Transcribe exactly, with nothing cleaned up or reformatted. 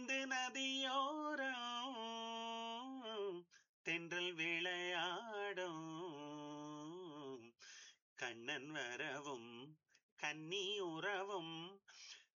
சிந்து நதியோரம் தென்றல் விளையாடும் கண்ணன் வரவும் கன்னி உறவும்